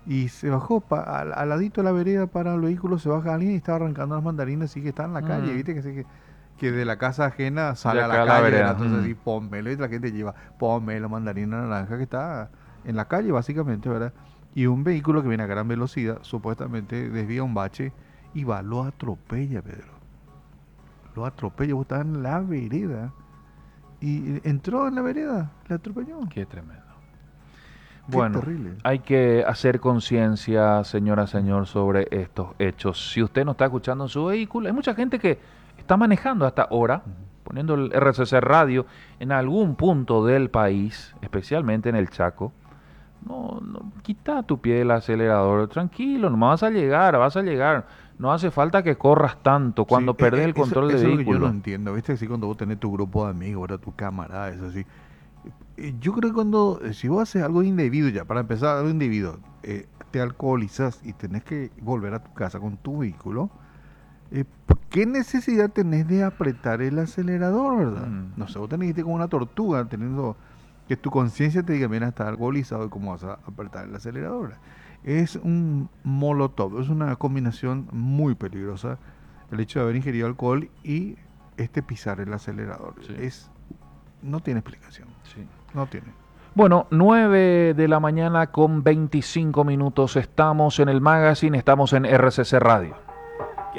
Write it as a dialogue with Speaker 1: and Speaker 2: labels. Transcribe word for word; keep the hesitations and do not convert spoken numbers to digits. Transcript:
Speaker 1: y se bajó pa- al, al ladito de la vereda para el vehículo, se baja alguien y estaba arrancando las mandarinas, así que está en la calle,
Speaker 2: Mm,
Speaker 1: viste que, se- que, que de la casa ajena
Speaker 2: de
Speaker 1: sale a
Speaker 2: acá
Speaker 1: la
Speaker 2: a la
Speaker 1: calle, ¿verdad?
Speaker 2: vereda.
Speaker 1: Entonces
Speaker 2: Mm.
Speaker 1: así, pónmelo y la gente lleva, pónmelo, mandarina naranja que está en la calle básicamente, ¿verdad? Y un vehículo que viene a gran velocidad, supuestamente desvía un bache y va, lo atropella, Pedro. Lo atropella, vos estás en la vereda y entró en la vereda, le atropelló.
Speaker 2: Qué tremendo.
Speaker 1: Qué
Speaker 2: Bueno,
Speaker 1: terrible.
Speaker 2: hay que hacer conciencia, señora, señor, sobre estos hechos. Si usted no está escuchando en su vehículo, hay mucha gente que está manejando hasta ahora, poniendo el R C C Radio en algún punto del país, especialmente en el Chaco. No, no, quita tu pie del acelerador, tranquilo, no vas a llegar, vas a llegar. No hace falta que corras tanto
Speaker 1: Sí,
Speaker 2: cuando
Speaker 1: e-
Speaker 2: perdés
Speaker 1: e-
Speaker 2: el
Speaker 1: eso,
Speaker 2: control del
Speaker 1: eso es lo que yo no
Speaker 2: vehículo.
Speaker 1: entiendo, ¿viste? Así cuando vos tenés tu grupo de amigos, ¿verdad? Tu camarada, eso así. Eh, Yo creo que cuando, eh, si vos haces algo indebido ya, para empezar, algo indebido, eh, te alcoholizas y tenés que volver a tu casa con tu vehículo, eh, ¿qué necesidad tenés de apretar el acelerador, verdad?
Speaker 2: Mm.
Speaker 1: No sé, vos tenés que ir como una tortuga, teniendo que tu conciencia te diga, mira, estás alcoholizado y cómo vas a apretar el acelerador. ¿Verdad? Es un molotov, es una combinación muy peligrosa el hecho de haber ingerido alcohol y este pisar el acelerador.
Speaker 2: Sí,
Speaker 1: Es, no tiene explicación,
Speaker 2: sí.
Speaker 1: no tiene.
Speaker 2: Bueno, nueve de la mañana con veinticinco minutos. Estamos en el magazine, estamos en R C C Radio.